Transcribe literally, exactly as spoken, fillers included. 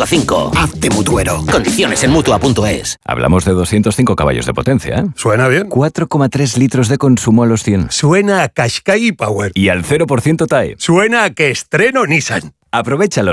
cinco cinco. Hazte mutuero. Condiciones en mutua punto es. Hablamos de doscientos cinco caballos de potencia, ¿eh? Suena bien. cuatro coma tres litros de consumo a los cien. Suena a Qashqai Power. Y al cero por ciento T A E. Suena a que estreno Nissan. Aprovecha los